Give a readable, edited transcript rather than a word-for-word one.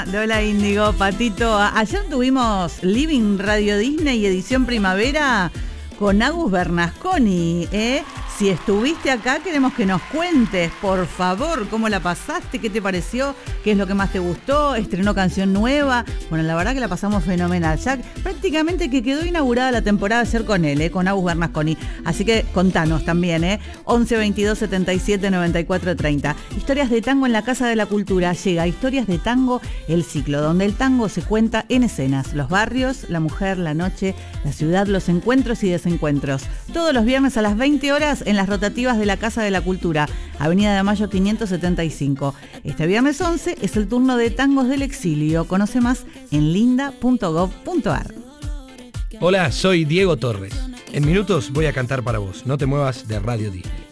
Lola Índigo, Patito. Ayer tuvimos Living Radio Disney edición primavera con Agus Bernasconi, Si estuviste acá, queremos que nos cuentes, por favor, cómo la pasaste, qué te pareció, qué es lo que más te gustó, estrenó canción nueva. Bueno, la verdad que la pasamos fenomenal. Ya prácticamente que quedó inaugurada la temporada ayer con él, con Agus Bernasconi. Así que contanos también, 11 22 77 94 30. Historias de tango en la Casa de la Cultura. Llega Historias de Tango, el ciclo, donde el tango se cuenta en escenas. Los barrios, la mujer, la noche, la ciudad, los encuentros y desencuentros. Todos los viernes a las 20 horas en las rotativas de la Casa de la Cultura, Avenida de Mayo 575. Este viernes 11 es el turno de Tangos del Exilio. Conoce más en linda.gov.ar. Hola, soy Diego Torres. En minutos voy a cantar para vos. No te muevas de Radio Disney.